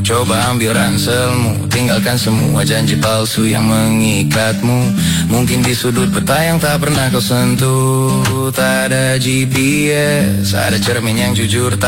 Coba ambil ranselmu, tinggalkan semua janji palsu yang mengikatmu. Mungkin di sudut peta yang tak pernah kau sentuh, tak ada GPS, ada cermin yang jujur tak